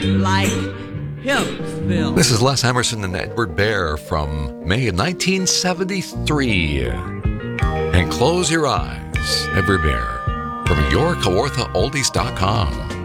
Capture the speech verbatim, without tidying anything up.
like Hempsville. This is Les Emerson and Edward Bear from May of nineteen seventy-three. And Close Your Eyes, Edward Bear, from your Kawartha Oldies dot com.